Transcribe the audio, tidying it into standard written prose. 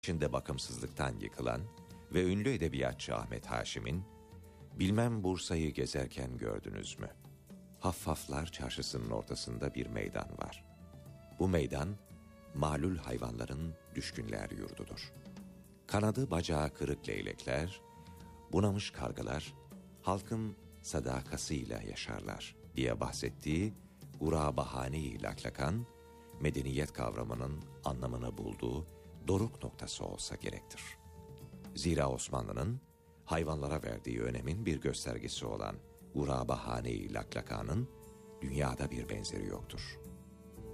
içinde bakımsızlıktan yıkılan ve ünlü edebiyatçı Ahmet Haşim'in "Bilmem Bursa'yı gezerken gördünüz mü? Haffaflar Çarşısı'nın ortasında bir meydan var. Bu meydan malul hayvanların düşkünler yurdudur. Kanadı bacağı kırık leylekler, bunamış kargalar, halkın sadakasıyla yaşarlar" diye bahsettiği Gurabahane-i Laklakan, medeniyet kavramının anlamını bulduğu doruk noktası olsa gerektir. Zira Osmanlı'nın hayvanlara verdiği önemin bir göstergesi olan Gurabahane-i Laklakan'ın dünyada bir benzeri yoktur.